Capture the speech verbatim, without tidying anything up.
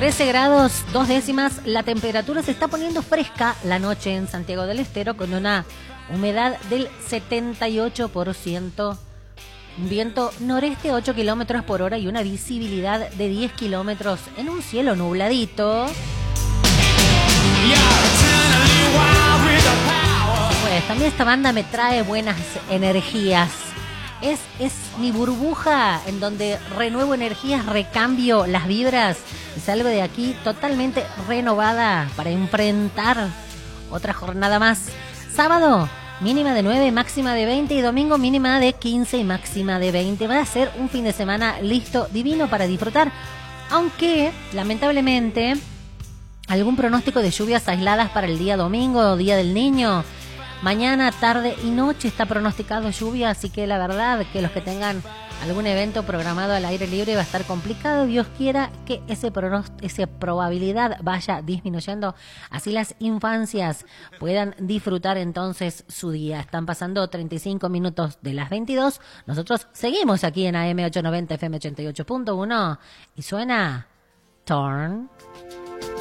trece grados, dos décimas. La temperatura se está poniendo fresca la noche en Santiago del Estero con una humedad del setenta y ocho por ciento. Un viento noreste ocho kilómetros por hora y una visibilidad de diez kilómetros en un cielo nubladito. Pues también esta banda me trae buenas energías. Es, es mi burbuja en donde renuevo energías, recambio las vibras y salgo de aquí totalmente renovada para enfrentar otra jornada más. Sábado, mínima de nueve, máxima de veinte y domingo mínima de quince y máxima de veinte. Va a ser un fin de semana listo, divino para disfrutar, aunque lamentablemente algún pronóstico de lluvias aisladas para el día domingo, día del niño. Mañana, tarde y noche está pronosticado lluvia, así que la verdad que los que tengan algún evento programado al aire libre va a estar complicado. Dios quiera que ese pronost- esa probabilidad vaya disminuyendo, así las infancias puedan disfrutar entonces su día. Están pasando treinta y cinco minutos de las veintidós. Nosotros seguimos aquí en A M ochocientos noventa F M ochenta y ocho punto uno y suena Torn.